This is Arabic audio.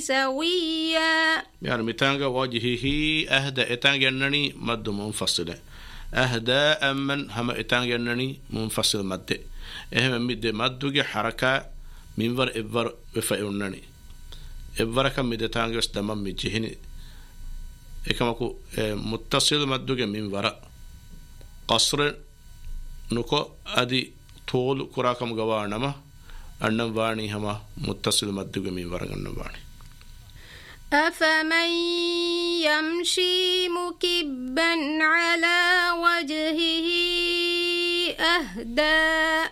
سويا يعني متانغ وجهه أهدى إتانغنني مد منفصلة أهدى أمن هم إتانغنني منفصل مد إهم مد مدوغ حركة منور إبور وفايونني إبورك مد تانغس دمم مجهني إكمكو متصل مدوغ منور قصر نكو أدي طول كراكم غوانما أنم واني هما متصل مدوغ منور أنم واني أفمن يمشي مكبا على وجهه أهدى